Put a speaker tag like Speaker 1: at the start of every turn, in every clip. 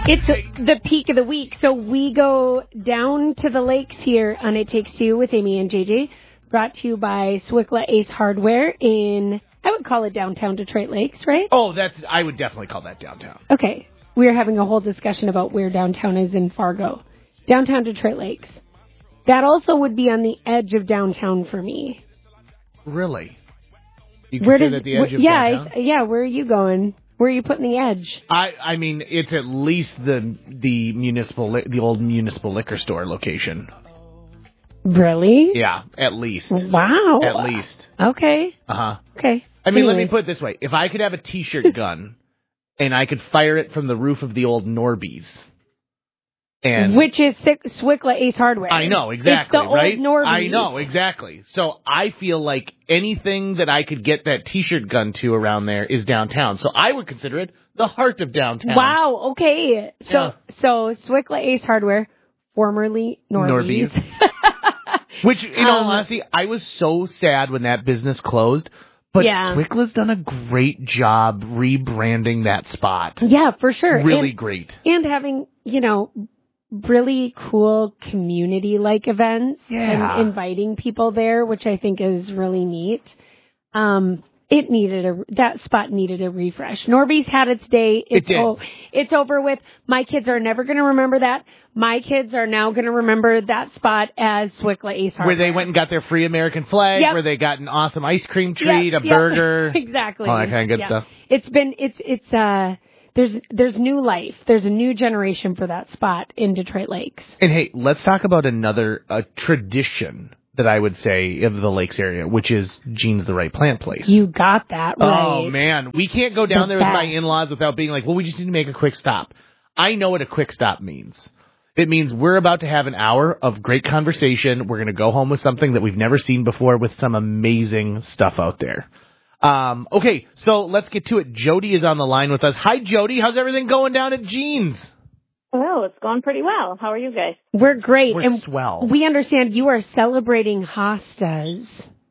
Speaker 1: It's the peak of the week, so we go down to the lakes here on It Takes Two with Amy and JJ, brought to you by Swickla Ace Hardware in, I would call it downtown Detroit Lakes, right?
Speaker 2: Oh, I would definitely call that downtown.
Speaker 1: Okay. We're having a whole discussion about where downtown is in Fargo. Downtown Detroit Lakes. That also would be on the edge of downtown for me.
Speaker 2: Really? You consider that the edge of downtown?
Speaker 1: Yeah, where are you going? Where are you putting the edge?
Speaker 2: I mean, it's at least the old municipal liquor store location.
Speaker 1: Really?
Speaker 2: Yeah, at least.
Speaker 1: Wow.
Speaker 2: At least.
Speaker 1: Okay.
Speaker 2: Uh-huh.
Speaker 1: Okay.
Speaker 2: I mean, let me put it this way. If I could have a T-shirt gun and I could fire it from the roof of the old Norby's.
Speaker 1: Which is Swickla Ace Hardware.
Speaker 2: I know, exactly,
Speaker 1: it's the
Speaker 2: right?
Speaker 1: Old Norby's.
Speaker 2: I know, exactly. So I feel like anything that I could get that T-shirt gun to around there is downtown. So I would consider it the heart of downtown.
Speaker 1: Wow, okay. So Swickla Ace Hardware, formerly Norby's.
Speaker 2: Which, in all honesty, I was so sad when that business closed. But Swickla's done a great job rebranding that spot.
Speaker 1: Yeah, for sure.
Speaker 2: Really great.
Speaker 1: And having, really cool community-like events and inviting people there, which I think is really neat. That spot needed a refresh. Norby's had its day. It's over with. My kids are never going to remember that. My kids are now going to remember that spot as Swickla Ace Hardware.
Speaker 2: Where they went and got their free American flag, where they got an awesome ice cream treat, a burger.
Speaker 1: Exactly.
Speaker 2: All that kind of good stuff.
Speaker 1: There's new life. There's a new generation for that spot in Detroit Lakes.
Speaker 2: And hey, let's talk about another tradition that I would say of the Lakes area, which is Gene's the Right Plant Place.
Speaker 1: You got that right.
Speaker 2: Oh, man. We can't go down there with my in-laws without being like, well, we just need to make a quick stop. I know what a quick stop means. It means we're about to have an hour of great conversation. We're going to go home with something that we've never seen before with some amazing stuff out there. Okay, so let's get to it. Jody is on the line with us. Hi, Jody. How's everything going down at Gene's?
Speaker 3: Well, it's going pretty well. How are you guys?
Speaker 1: We're great.
Speaker 2: We're swell.
Speaker 1: We understand you are celebrating hostas.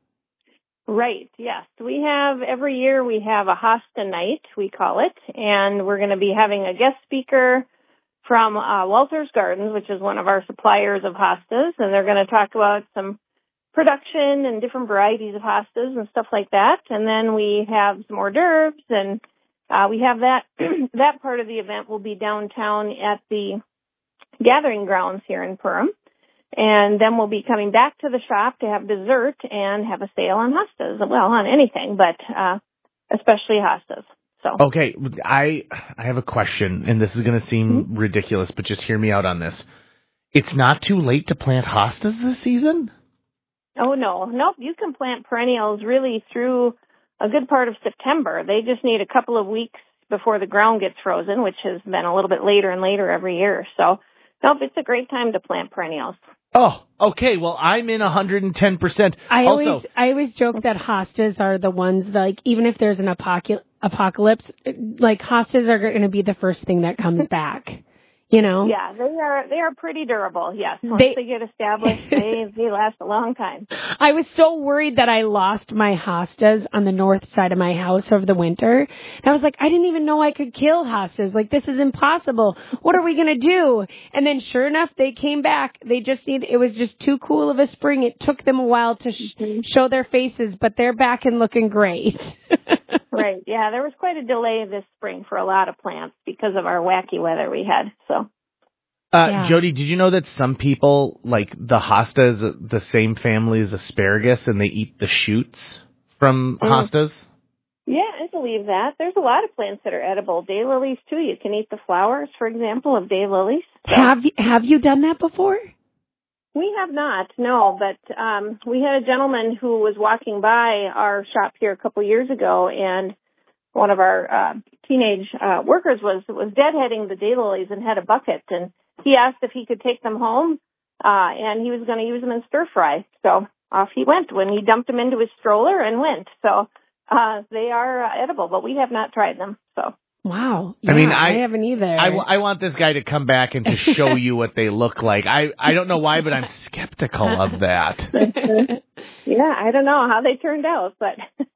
Speaker 3: Right, yes. Every year we have a hosta night, we call it, and we're going to be having a guest speaker from Walter's Gardens, which is one of our suppliers of hostas, and they're going to talk about some production and different varieties of hostas and stuff like that. And then we have some hors d'oeuvres, and we have that part of the event will be downtown at the gathering grounds here in Perham. And then we'll be coming back to the shop to have dessert and have a sale on hostas. Well, on anything, but especially hostas. So.
Speaker 2: Okay, I have a question, and this is going to seem ridiculous, but just hear me out on this. It's not too late to plant hostas this season?
Speaker 3: Oh, no. Nope, you can plant perennials really through a good part of September. They just need a couple of weeks before the ground gets frozen, which has been a little bit later and later every year. So, nope, it's a great time to plant perennials.
Speaker 2: Oh, okay. Well, I'm in 110%.
Speaker 1: I always joke that hostas are the ones, like, even if there's an apocalypse, like, hostas are going to be the first thing that comes back.
Speaker 3: Yeah, they are pretty durable. Yes, once they get established, they last a long time.
Speaker 1: I was so worried that I lost my hostas on the north side of my house over the winter. And I was like, I didn't even know I could kill hostas. Like, this is impossible. What are we gonna do? And then, sure enough, they came back. It was just too cool of a spring. It took them a while to show their faces, but they're back and looking great.
Speaker 3: Right. Yeah, there was quite a delay this spring for a lot of plants because of our wacky weather we had. So.
Speaker 2: Jody, did you know that some people, like the hosta is the same family as asparagus and they eat the shoots from hostas?
Speaker 3: Yeah, I believe that. There's a lot of plants that are edible. Daylilies, too. You can eat the flowers, for example, of daylilies. So.
Speaker 1: Have you done that before?
Speaker 3: We have not, no, but we had a gentleman who was walking by our shop here a couple years ago, and one of our teenage workers was deadheading the daylilies and had a bucket, and he asked if he could take them home, and he was going to use them in stir fry. So off he went when he dumped them into his stroller and went. So they are edible, but we have not tried them. So.
Speaker 1: Wow. Yeah, I haven't either.
Speaker 2: I want this guy to come back and to show you what they look like. I don't know why, but I'm skeptical of that.
Speaker 3: Yeah, I don't know how they turned out, but.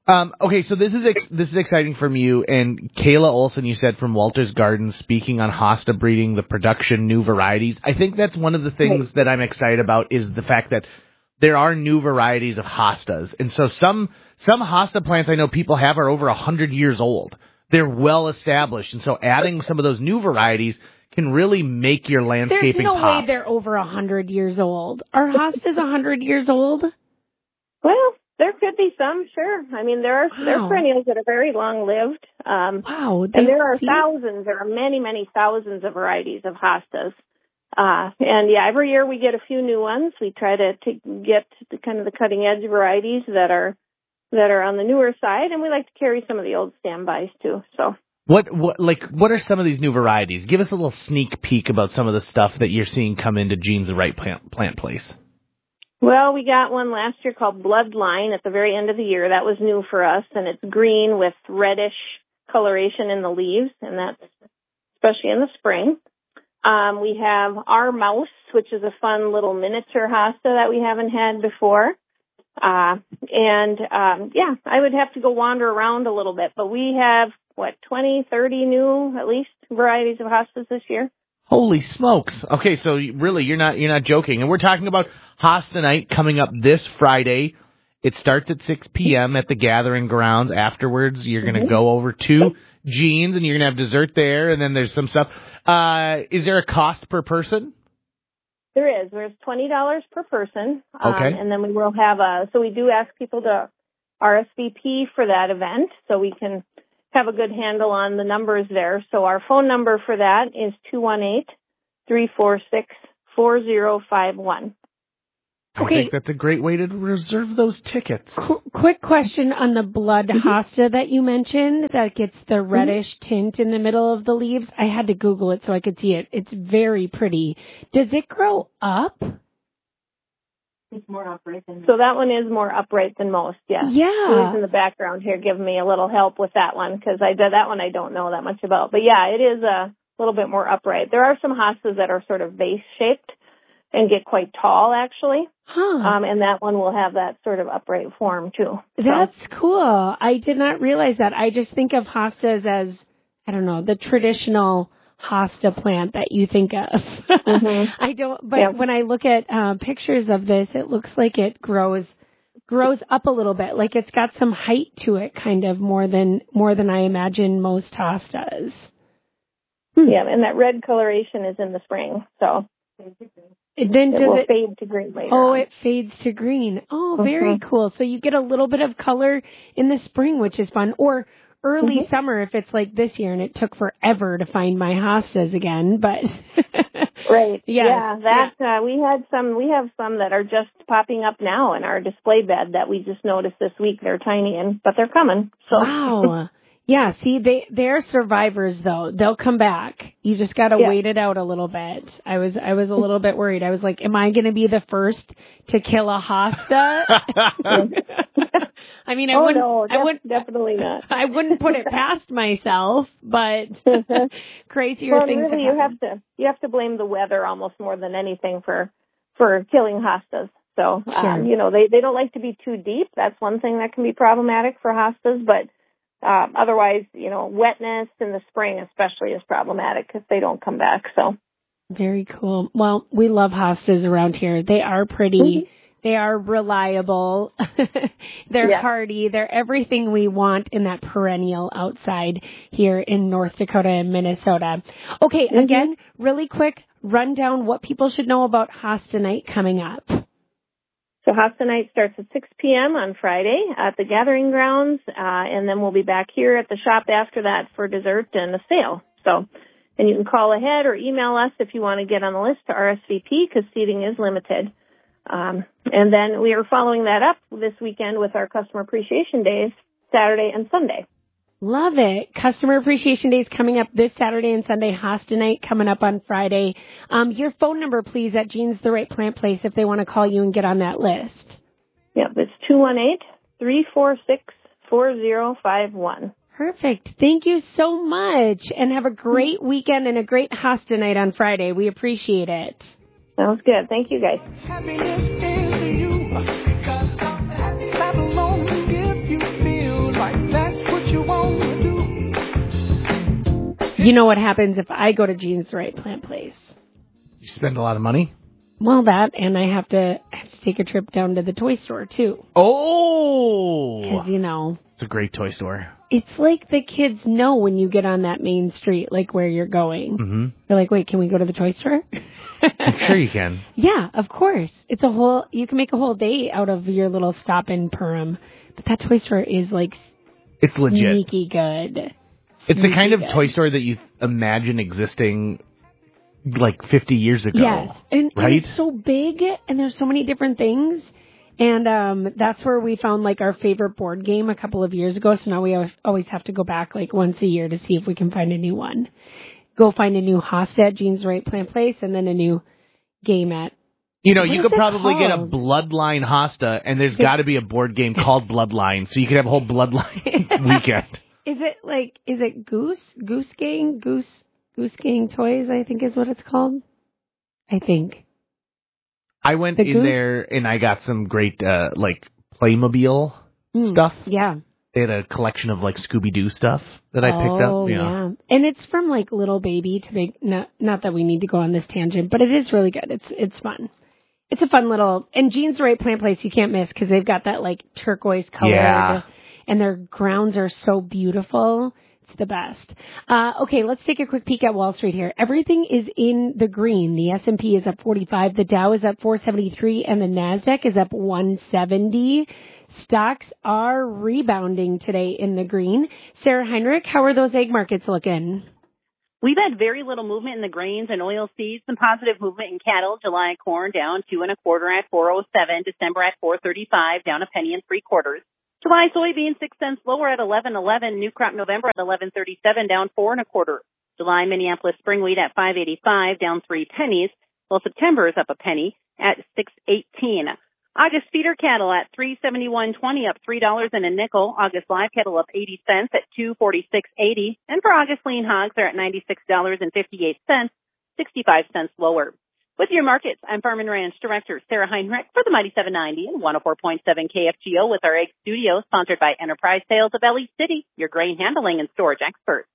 Speaker 2: Okay, so this is exciting from you and Kayla Olson. You said from Walters Gardens, speaking on hosta breeding, the production, new varieties. I think that's one of the things that I'm excited about is the fact that there are new varieties of hostas, and so some hosta plants I know people have are over 100 years old. They're well established, and so adding some of those new varieties can really make your landscaping
Speaker 1: pop. There's no
Speaker 2: way
Speaker 1: they're over 100 years old. Are hostas 100 years old?
Speaker 3: Well, there could be some, sure. I mean, there are perennials that are very long-lived.
Speaker 1: Wow.
Speaker 3: And there are many, many thousands of varieties of hostas. And yeah, every year we get a few new ones. We try to get the cutting-edge varieties that are on the newer side, and we like to carry some of the old standbys too. So.
Speaker 2: What are some of these new varieties? Give us a little sneak peek about some of the stuff that you're seeing come into Gene's the Right Plant Place.
Speaker 3: Well, we got one last year called Bloodline at the very end of the year. That was new for us, and it's green with reddish coloration in the leaves, and that's especially in the spring. We have Our Mouse, which is a fun little miniature hosta that we haven't had before. I would have to go wander around a little bit, but we have, 20, 30 new, at least, varieties of hostas this year.
Speaker 2: Holy smokes. Okay, so really, you're not joking. And we're talking about Hosta Night coming up this Friday. It starts at 6 p.m. at the Gathering Grounds. Afterwards, you're going to go over to Gene's, and you're going to have dessert there, and then there's some stuff. Is there a cost per person?
Speaker 3: There is. There's $20 per person.
Speaker 2: Okay.
Speaker 3: And then we will have so we do ask people to RSVP for that event so we can have a good handle on the numbers there. So our phone number for that is 218-346-4051.
Speaker 2: I think that's a great way to reserve those tickets.
Speaker 1: Quick question on the blood hosta that you mentioned that gets the reddish tint in the middle of the leaves. I had to Google it so I could see it. It's very pretty. Does it grow up?
Speaker 3: It's more upright than most. So that one is more upright than most, yes.
Speaker 1: Yeah.
Speaker 3: Who's in the background here giving me a little help with that one because that one I don't know that much about. But yeah, it is a little bit more upright. There are some hostas that are sort of vase-shaped and get quite tall, actually. And that one will have that sort of upright form, too.
Speaker 1: That's cool. I did not realize that. I just think of hostas as, I don't know, the traditional hosta plant that you think of. I don't, but when I look at pictures of this, it looks like it grows up a little bit. Like it's got some height to it, kind of more than I imagine most hostas.
Speaker 3: Yeah, and that red coloration is in the spring, so.
Speaker 1: Then
Speaker 3: it will fade to green later.
Speaker 1: Oh, it fades to green. Oh, very cool. So you get a little bit of color in the spring, which is fun. Or early summer if it's like this year, and it took forever to find my hostas again. But
Speaker 3: right,
Speaker 1: yes.
Speaker 3: We have some that are just popping up now in our display bed that we just noticed this week. They're tiny, but they're coming. So.
Speaker 1: Wow. Yeah, see, they're survivors though. They'll come back. You just got to wait it out a little bit. I was a little bit worried. I was like, am I going to be the first to kill a hosta? I mean,
Speaker 3: definitely not.
Speaker 1: I wouldn't put it past myself, but crazier things
Speaker 3: really, you have to blame the weather almost more than anything for killing hostas. So, they don't like to be too deep. That's one thing that can be problematic for hostas, but otherwise, wetness in the spring especially is problematic if they don't come back. So
Speaker 1: very cool. Well, we love hostas around here. They are pretty. They are reliable. They're hardy. They're everything we want in that perennial outside here in North Dakota and Minnesota. Okay, again, really quick rundown what people should know about Hosta Night coming up.
Speaker 3: So Hosta Night starts at 6 p.m. on Friday at the Gathering Grounds, and then we'll be back here at the shop after that for dessert and a sale. So, and you can call ahead or email us if you want to get on the list to RSVP because seating is limited. And then we are following that up this weekend with our Customer Appreciation Days, Saturday and Sunday.
Speaker 1: Love it. Customer Appreciation Days coming up this Saturday and Sunday. Hosta Night coming up on Friday. Your phone number, please, at Gene's the Right Plant Place if they want to call you and get on that list.
Speaker 3: Yep, it's 218-346-4051.
Speaker 1: Perfect. Thank you so much. And have a great weekend and a great Hosta Night on Friday. We appreciate it.
Speaker 3: Sounds good. Thank you, guys.
Speaker 4: Happiness is you, 'cause I'm happy, clap along if you feel
Speaker 1: You know what happens if I go to Jean's Right Plant Place?
Speaker 2: You spend a lot of money?
Speaker 1: Well, that, and I have to take a trip down to the toy store, too.
Speaker 2: Oh!
Speaker 1: Because, you know.
Speaker 2: It's a great toy store.
Speaker 1: It's like the kids know when you get on that main street, like where you're going.
Speaker 2: Mm-hmm.
Speaker 1: They're like, wait, can we go to the toy store?
Speaker 2: I'm sure you can.
Speaker 1: Yeah, of course. You can make a whole day out of your little stop in Perham. But that toy store is like,
Speaker 2: it's legit.
Speaker 1: Sneaky good.
Speaker 2: It's the kind of toy store that you imagine existing like 50 years ago.
Speaker 1: Yes. And it's so big and there's so many different things. And that's where we found like our favorite board game a couple of years ago. So now we always have to go back like once a year to see if we can find a new one. Go find a new Hosta at Jean's Right Plant Place and then a new game at...
Speaker 2: You know, you could probably get a Bloodline Hosta, and there's got to be a board game called Bloodline, so you could have a whole Bloodline weekend.
Speaker 1: Is it Goose Gang Toys, I think is what it's called? I think.
Speaker 2: I went in there, and I got some great, Playmobil stuff.
Speaker 1: Yeah.
Speaker 2: They had a collection of, like, Scooby-Doo stuff that I picked up.
Speaker 1: Oh, yeah. And it's from, like, little baby to big... Not that we need to go on this tangent, but it is really good. It's fun. It's a fun little... And Jean's Right Plant Place you can't miss because they've got that, like, turquoise color.
Speaker 2: Yeah.
Speaker 1: And their grounds are so beautiful. It's the best. Okay, let's take a quick peek at Wall Street here. Everything is in the green. The S&P is up 45. The Dow is up 473. And the NASDAQ is up 170. Stocks are rebounding today in the green. Sarah Heinrich, how are those egg markets looking?
Speaker 4: We've had very little movement in the grains and oil seeds. Some positive movement in cattle. July corn down 2 1/4 at 407. December at 435, down 1 3/4. July soybeans 6 cents lower at 11.11. New crop November at 11.37, down 4 1/4. July Minneapolis spring wheat at 5.85, down 3 pennies. Well, September is up a penny at 6.18. August feeder cattle at 371.20, up $3 and a nickel. August live cattle up 80 cents at 246.80. And for August lean hogs, they're at $96.58, 65 cents lower. With your markets, I'm Farm and Ranch Director Sarah Heinrich for the Mighty 790 and 104.7 KFGO with our Egg Studio, sponsored by Enterprise Sales of LE City, your grain handling and storage experts.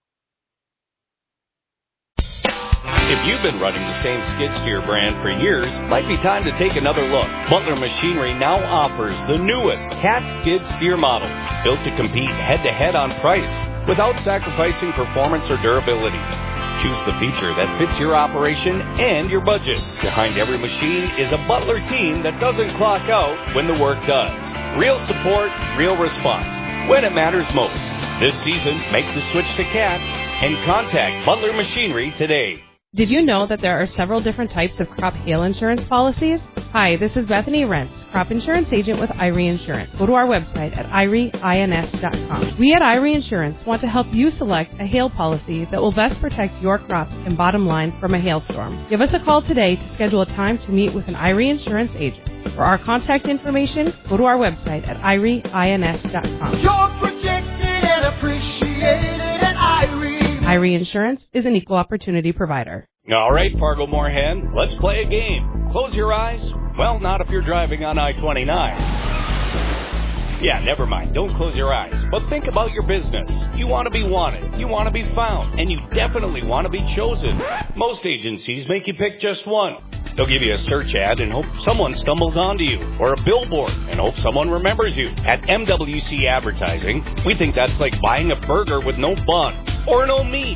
Speaker 5: If you've been running the same skid steer brand for years, might be time to take another look. Butler Machinery now offers the newest Cat skid steer models, built to compete head-to-head on price without sacrificing performance or durability. Choose the feature that fits your operation and your budget. Behind every machine is a Butler team that doesn't clock out when the work does. Real support, real response, when it matters most. This season, make the switch to Cats and contact Butler Machinery today.
Speaker 6: Did you know that there are several different types of crop hail insurance policies? Hi, this is Bethany Rentz, crop insurance agent with Irie Insurance. Go to our website at irieins.com. We at Irie Insurance want to help you select a hail policy that will best protect your crops and bottom line from a hailstorm. Give us a call today to schedule a time to meet with an Irie Insurance agent. For our contact information, go to our website at irieins.com.
Speaker 7: You're protected and appreciated at Irie.
Speaker 6: Irie Insurance is an equal opportunity provider.
Speaker 5: All right, Fargo-Moorhead, let's play a game. Close your eyes. Well, not if you're driving on I-29. Yeah, never mind. Don't close your eyes. But think about your business. You want to be wanted. You want to be found. And you definitely want to be chosen. Most agencies make you pick just one. They'll give you a search ad and hope someone stumbles onto you, or a billboard and hope someone remembers you. At MWC Advertising, we think that's like buying a burger with no bun or no meat.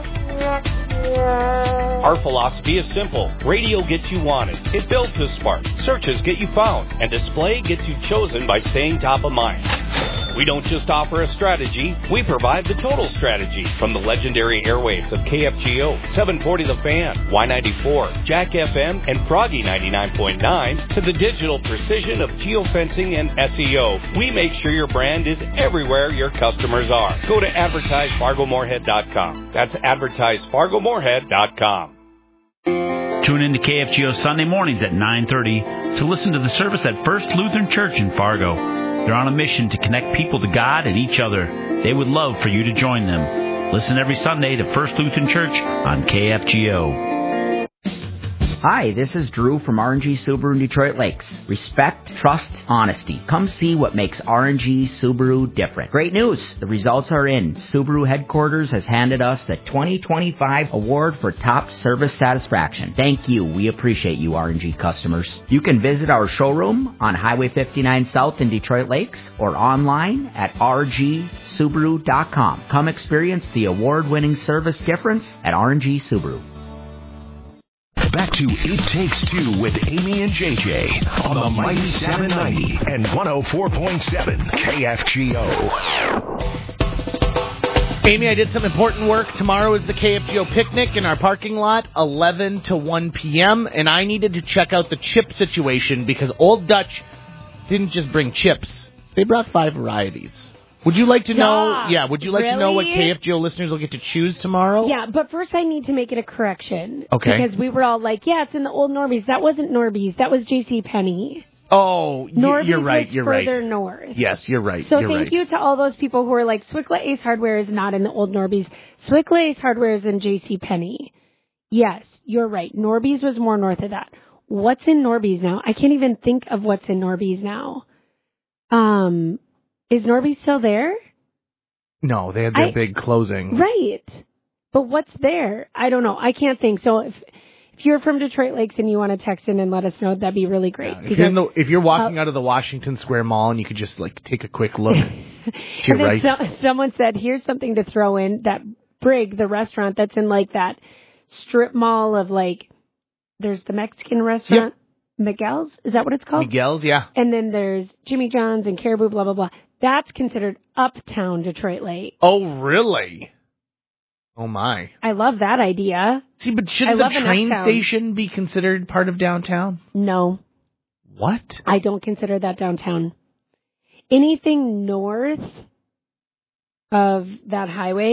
Speaker 5: Our philosophy is simple. Radio gets you wanted. It builds the spark. Searches get you found. And display gets you chosen by staying top of mind. We don't just offer a strategy, we provide the total strategy. From the legendary airwaves of KFGO, 740 The Fan, Y94, Jack FM, and Froggy 99.9, to the digital precision of geofencing and SEO. We make sure your brand is everywhere your customers are. Go to advertisefargomoorhead.com. That's advertisefargomoorhead.com.
Speaker 8: Tune in to KFGO Sunday mornings at 9:30 to listen to the service at First Lutheran Church in Fargo. They're on a mission to connect people to God and each other. They would love for you to join them. Listen every Sunday to First Lutheran Church on KFGO.
Speaker 9: Hi, this is Drew from R&G Subaru in Detroit Lakes. Respect, trust, honesty. Come see what makes R&G Subaru different. Great news! The results are in. Subaru headquarters has handed us the 2025 award for top service satisfaction. Thank you. We appreciate you, R&G customers. You can visit our showroom on Highway 59 South in Detroit Lakes or online at rgsubaru.com. Come experience the award-winning service difference at R&G Subaru.
Speaker 10: Back to It Takes Two with Amy and JJ on the Mighty 790 and 104.7 KFGO.
Speaker 2: Amy, I did some important work. Tomorrow is the KFGO picnic in our parking lot, 11 to 1 p.m., and I needed to check out the chip situation because Old Dutch didn't just bring chips. They brought 5 varieties. Would you like to know? Yeah, would you like to know what KFGO listeners will get to choose tomorrow?
Speaker 1: Yeah, but first I need to make it a correction.
Speaker 2: Okay.
Speaker 1: Because we were all like, yeah, it's in the old Norby's. That wasn't Norby's. That was JCPenney.
Speaker 2: Oh,
Speaker 1: Norby's
Speaker 2: you're right.
Speaker 1: was
Speaker 2: You're right.
Speaker 1: further north.
Speaker 2: Yes, you're right.
Speaker 1: So
Speaker 2: you're
Speaker 1: thank you to all those people who are like, Swickla Ace Hardware is not in the old Norby's. Swickla Ace Hardware is in JCPenney. Yes, you're right. Norby's was more north of that. What's in Norby's now? I can't even think of what's in Norby's now. Is Norby's still there?
Speaker 2: No, they had their big closing.
Speaker 1: Right. But what's there? I don't know. I can't think. So if you're from Detroit Lakes and you want to text in and let us know, that'd be really great.
Speaker 2: Yeah, if you're walking out of the Washington Square Mall and you could just like take a quick look to your right.
Speaker 1: Someone said, here's something to throw in, that Brig, the restaurant that's in like that strip mall of like, there's the Mexican restaurant, Miguel's, is that what it's called?
Speaker 2: Miguel's, yeah.
Speaker 1: And then there's Jimmy John's and Caribou, blah, blah, blah. That's considered uptown Detroit Lake.
Speaker 2: Oh, really? Oh, my.
Speaker 1: I love that idea.
Speaker 2: See, but shouldn't the train station be considered part of downtown?
Speaker 1: No.
Speaker 2: What?
Speaker 1: I don't consider that downtown. Anything north of that highway